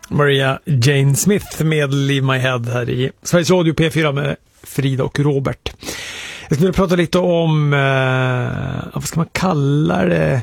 Maria Jane Smith med Leave My Head här i Sveriges Radio P4 med Frida och Robert. Jag skulle prata lite om, vad ska man kalla det?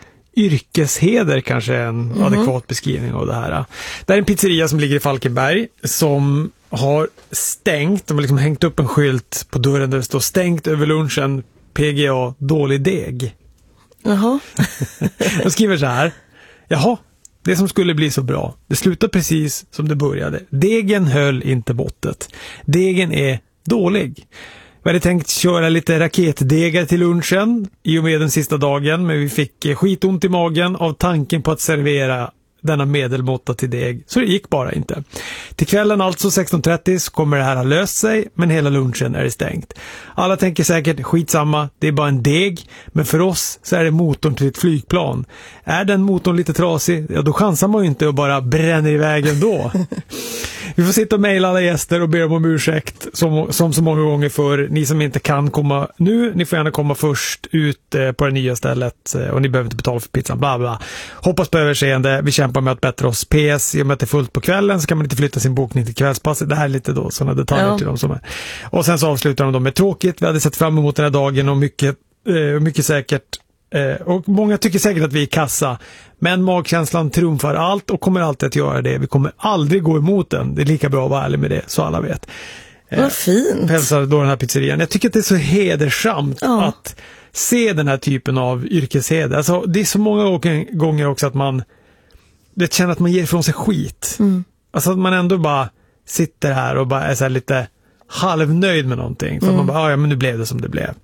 Yrkesheder kanske är en adekvat beskrivning av det här. Det är en pizzeria som ligger i Falkenberg som har stängt. De har liksom hängt upp en skylt på dörren där det står stängt över lunchen, PGA, dålig deg. Jaha. De skriver så här: jaha, det som skulle bli så bra, det slutar precis som det började. Degen höll inte måttet. Degen är dålig. Vi hade tänkt köra lite raketdegar till lunchen i och med den sista dagen, men vi fick skitont i magen av tanken på att servera denna medelmåtta till deg, så det gick bara inte. Till kvällen alltså 16:30 så kommer det här ha löst sig, men hela lunchen är det stängt. Alla tänker säkert, skitsamma, det är bara en deg, men för oss så är det motorn till ett flygplan. Är den motorn lite trasig, ja då chansar man ju inte och bara bränner iväg ändå. Vi får sitta och mejla alla gäster och be dem om ursäkt som så många gånger för ni som inte kan komma nu. Ni får gärna komma först ut på det nya stället och ni behöver inte betala för pizzan, bla bla. Hoppas på överseende. Vi kämpar med att bättra oss. PS, i och med att det är fullt på kvällen så kan man inte flytta sin bokning till kvällspasset. Det här är lite då sådana detaljer till dem som är. Och sen så avslutar de med tråkigt. Vi hade sett fram emot den här dagen och mycket säkert. Och många tycker säkert att vi är kassa, men magkänslan trumfar allt och kommer alltid att göra det. Vi kommer aldrig gå emot den. Det är lika bra att vara ärlig med det, så alla vet. Vad fint. Hälsar då den här pizzerian. Jag tycker att det är så hedersamt att se den här typen av yrkesheder. Alltså, det är så många gånger också att man känner att man ger ifrån sig skit. Alltså att man ändå bara sitter här och bara är så här lite halvnöjd med någonting. För att man bara, ja men nu blev det som det blev.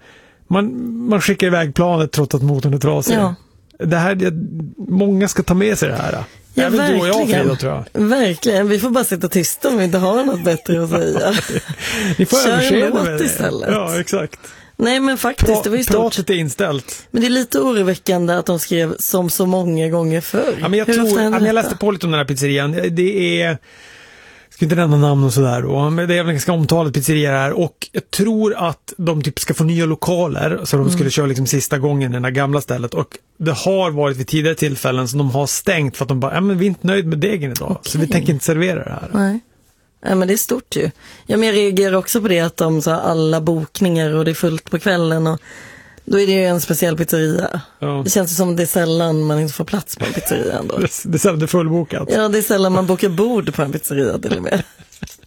Man skickar iväg planet trots att motorn är trasig. Ja. Det här, många ska ta med sig det här. Ja, även verkligen. Du och jag, Frida, tror jag. Verkligen, vi får bara sitta tysta om vi inte har något bättre att säga. Ni får överseende med det istället. Ja, exakt. Nej, men faktiskt, det var ju stort. Pratet är inställt. Men det är lite oroväckande att de skrev som så många gånger förr. Ja, men jag läste på lite om den här pizzerian. Det är... Jag ska inte nämna namn och sådär då, men det är en ganska omtalat pizzeria här och jag tror att de typ ska få nya lokaler så de skulle köra liksom sista gången i det här gamla stället och det har varit vid tidigare tillfällen som de har stängt för att de bara, men vi är inte nöjd med degen idag så vi tänker inte servera det här. Nej. Ja, men det är stort ju. Ja, men jag reagerar också på det att de så alla bokningar och det är fullt på kvällen och då är det ju en speciell pizzeria. Ja. Det känns som det är sällan man inte får plats på en pizzeria ändå. Det är sällan det är fullbokat. Ja, det är sällan man bokar bord på en pizzeria till och med.